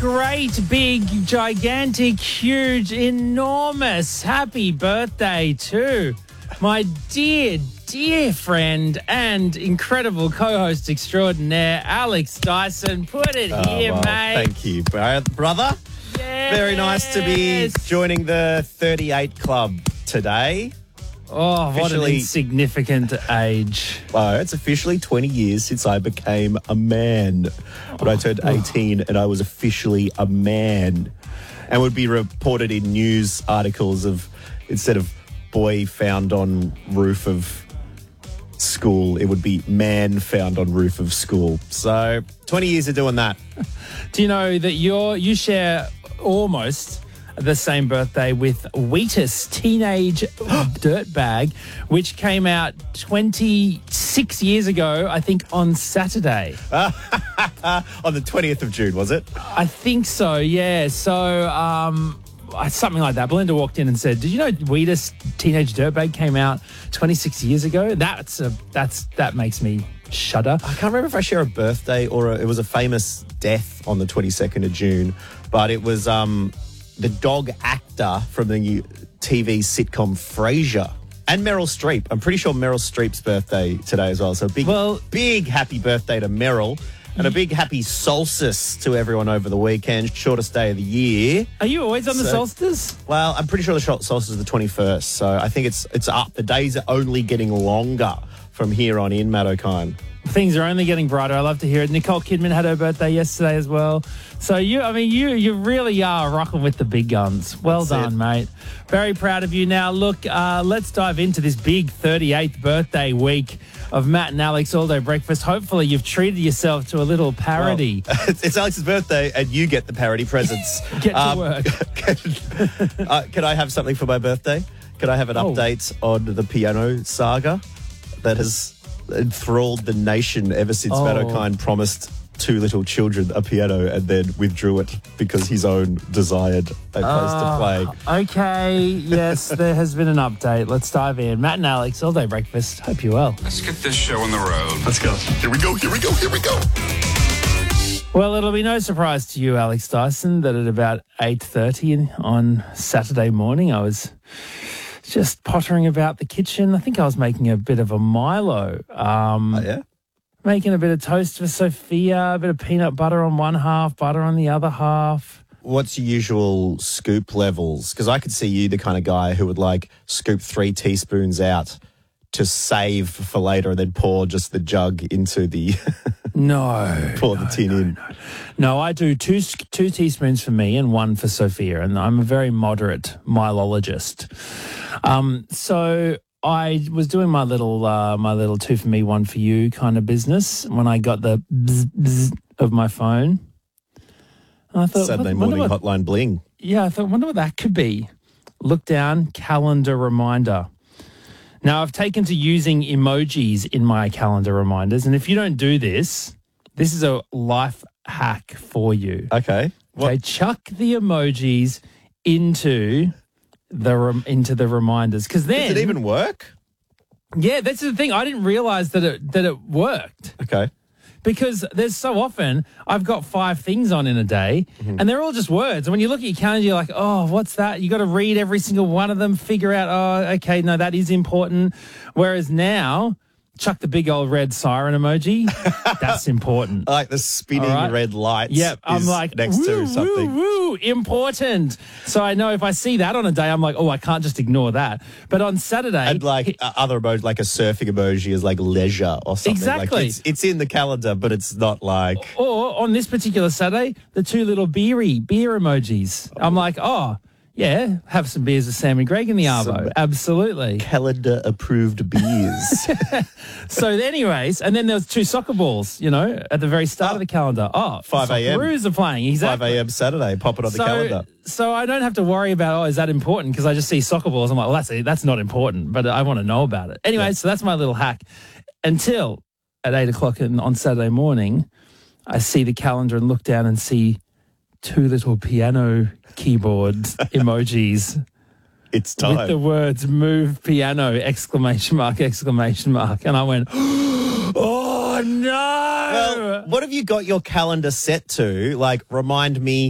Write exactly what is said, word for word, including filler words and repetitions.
great, big, gigantic, huge, enormous happy birthday to my dear, dear friend and incredible co-host extraordinaire, Alex Dyson. Put it Oh, here, well, mate. Thank you, bro- brother. Yes. Very nice to be joining the thirty-eight club today. Oh, what an Officially- insignificant age. Wow, it's officially twenty years since I became a man. When I turned eighteen and I was officially a man. And would be reported in news articles of, instead of boy found on roof of school, it would be man found on roof of school. So twenty years of doing that. Do you know that you're you share almost the same birthday with Wheatus Teenage Dirtbag, which came out twenty-six years ago, I think, on Saturday. On the twentieth of June, was it? I think so, yeah. So, um, something like that. Belinda walked in and said, "Did you know Wheatus Teenage Dirtbag came out twenty-six years ago?" That's a that's that makes me shudder. I can't remember if I share a birthday or a, it was a famous death on the twenty-second of June, but it was um, the dog actor from the new T V sitcom Frasier and Meryl Streep. I'm pretty sure Meryl Streep's birthday today as well. So big, Well- big happy birthday to Meryl and a big happy solstice to everyone over the weekend. Shortest day of the year. Are you always on the So- solstice? Well, I'm pretty sure the short solstice is the twenty-first, so I think it's it's up. The days are only getting longer from here on in, Matt O'Kine. Things are only getting brighter. I love to hear it. Nicole Kidman had her birthday yesterday as well. So you, I mean, you, you really are rocking with the big guns. Well That's done, it. mate. Very proud of you. Now, look, uh, let's dive into this big thirty-eighth birthday week of Matt and Alex All Day Breakfast. Hopefully, you've treated yourself to a little parody. Well, it's, it's Alex's birthday, and you get the parody presents. Get to Um, work. Can, uh, can I have something for my birthday? Can I have an Oh. update on the piano saga that has enthralled the nation ever since Oh. Matt O'Kine promised two little children a piano and then withdrew it because his own desired a place to play? Okay, yes, there has been an update. Let's dive in. Matt and Alex All Day Breakfast. Hope you're well. Let's get this show on the road. Let's go. Here we go. Here we go. Here we go. Well, it'll be no surprise to you, Alex Dyson, that at about eight thirty on Saturday morning, I was just pottering about the kitchen. I think I was making a bit of a Milo, um, Oh, yeah? making a bit of toast for Sophia, a bit of peanut butter on one half, butter on the other half. What's your usual scoop levels? Because I could see you the kind of guy who would like scoop three teaspoons out to save for later and then pour just the jug into the No. pour the tin in. No, I do two two teaspoons for me and one for Sophia, and I'm a very moderate Milologist. Um, so I was doing my little uh, my little two for me, one for you kind of business when I got the bzz, bzz of my phone. And I thought, Saturday what- wonder morning what- hotline bling. yeah, I thought, wonder what that could be. Look down, calendar reminder. Now, I've taken to using emojis in my calendar reminders, and if you don't do this, this is a life hack for you. Okay. What? Okay, chuck the emojis into the rem- into the reminders, because then Does it even work? yeah, that's the thing. I didn't realize that it that it worked. Okay. Because there's so often I've got five things on in a day Mm-hmm. and they're all just words. And when you look at your calendar, you're like, oh, what's that? You got to read every single one of them, figure out, oh, okay, no, that is important. Whereas now, chuck the big old red siren emoji. That's important. I like the spinning All right. red lights. Yep, I'm is like, next woo, to something. woo, woo, important. So I know if I see that on a day, I'm like, oh, I can't just ignore that. But on Saturday, And like uh, other emojis, like a surfing emoji is like leisure or something. Exactly. Like it's, it's in the calendar, but it's not like. or on this particular Saturday, the two little beery beer emojis. I'm like, oh, yeah, have some beers with Sam and Greg in the Arvo. Some- Absolutely. Calendar approved beers. So, anyways, and then there was two soccer balls, you know, at the very start Oh. of the calendar. Oh, five a.m. Socceroos are playing. Exactly. five a.m. Saturday, pop it on So, the calendar. so I don't have to worry about, oh, is that important? Because I just see soccer balls. I'm like, well, that's that's not important, but I want to know about it. Anyway, Yeah. so that's my little hack. Until at eight o'clock in, on Saturday morning, I see the calendar and look down and see two little piano keyboard emojis It's time. with the words "move piano!" exclamation mark exclamation mark, and I went, "Oh no!" Well, what have you got your calendar set to? Like, remind me